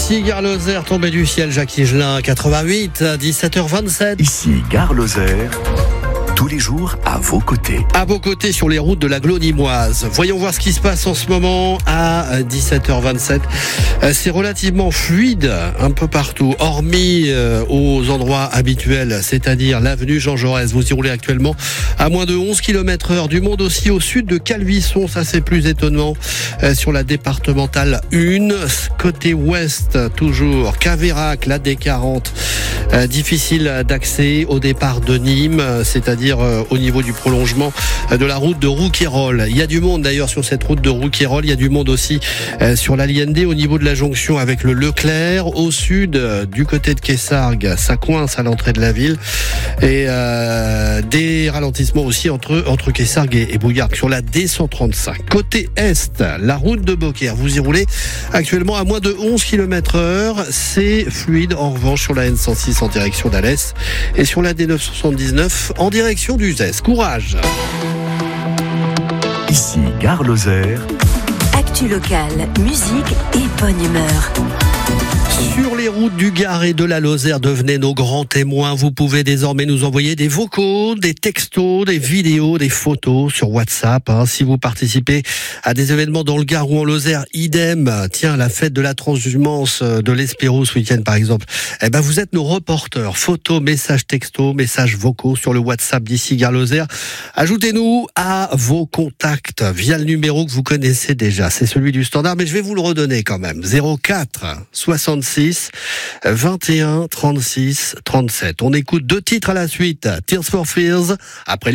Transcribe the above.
Ici Gare Lozère, tombée du ciel, Jacques Higelin, 88, 17h27. Ici Gare Lozère, tous les jours à vos côtés. À vos côtés sur les routes de la Glonimoise. Voyons voir ce qui se passe en ce moment à 17h27. C'est relativement fluide un peu partout, hormis aux endroits habituels, c'est-à-dire l'avenue Jean Jaurès. Vous y roulez actuellement à moins de 11 km/h. Du monde aussi au sud de Calvisson, ça c'est plus étonnant. Sur la départementale 1, côté ouest toujours, Caveyrac, la D40. Difficile d'accès au départ de Nîmes, c'est-à-dire au niveau du prolongement de la route de Rouquayrol. Il y a du monde d'ailleurs sur cette route de Rouquayrol. Il y a du monde aussi sur l'Aliende au niveau de la jonction avec le Leclerc. Au sud, du côté de Quessargues, ça coince à l'entrée de la ville. Et des ralentissements aussi entre Quessargues et Bouillargues sur la D135. Côté est, la route de Beaucaire. Vous y roulez actuellement à moins de 11 km/h. C'est fluide en revanche sur la N106 en direction d'Alès et sur la D979 en direction d'Uzès. Courage. Ici Gare Lozère. Actu locale, musique et bonne humeur. Sur les routes du Gard et de la Lozère, devenez nos grands témoins. Vous pouvez désormais nous envoyer des vocaux, des textos, des vidéos, des photos sur WhatsApp. Si vous participez à des événements dans le Gard ou en Lozère, idem. Tiens, la fête de la transhumance de l'Espérou ce week-end par exemple. Vous êtes nos reporters. Photos, messages textos, messages vocaux sur le WhatsApp d'ici Gare Lozère. Ajoutez-nous à vos contacts via le numéro que vous connaissez déjà. C'est celui du standard, mais je vais vous le redonner quand même. 04 66 21 36 37. On écoute 2 titres à la suite. Tears for Fears, après